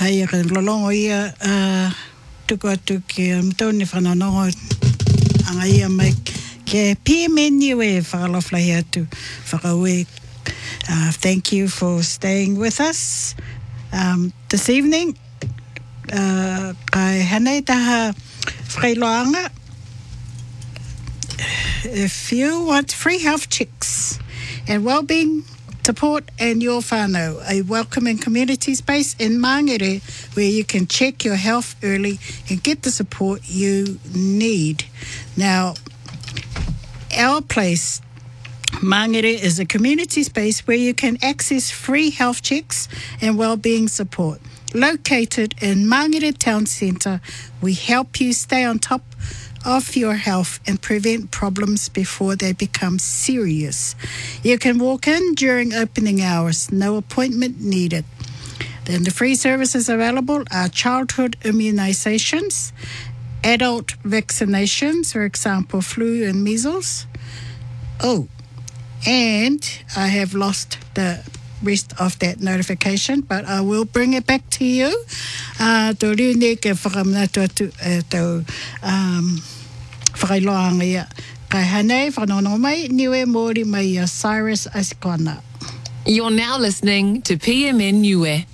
Hei re lolongo ia tuku atu ke mtauni whanonongo anga ia mai ke PMNU e whakaloflahi atu whakaue. Thank you for staying with us this evening. Kai hanei taha whailoanga. If you want free health checks and well-being support and your whānau, a welcoming community space in Mangere where you can check your health early and get the support you need. Now, our place, Mangere, is a community space where you can access free health checks and well-being support. Located in Mangere Town Centre, we help you stay on top of your health and prevent problems before they become serious. You can walk in during opening hours, no appointment needed. Then the free services available are childhood immunisations, adult vaccinations, for example, flu and measles. Oh, and I have lost the rest of that notification, but I will bring it back to you. Tō rūne ke whakamnatu atu tau whakailoanga ia. Kai hanei whanono mai niwe mōri mai Cyrus Asikona. You're now listening to PMN Niue.